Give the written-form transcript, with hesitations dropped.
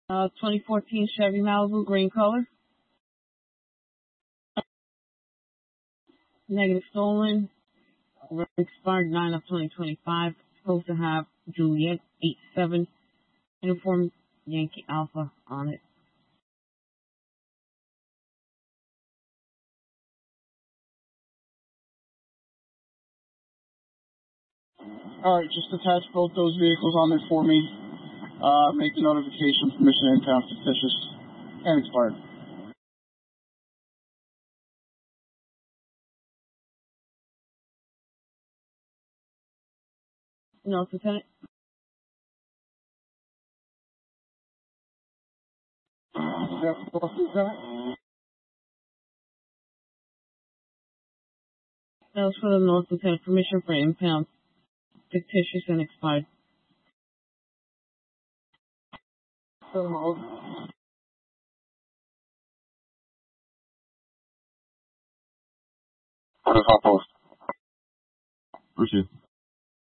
2014 Chevy Malibu, green color. Negative stolen. Expired 9 of 2025. Supposed to have Juliet 87 uniform Yankee Alpha on it. Alright, just attach both those vehicles on there for me. Make the notification permission in town fictitious and expired. No, Lieutenant. Lieutenant? That was for the North, Lieutenant. Permission for impound fictitious and expired. What is our post? Proceed.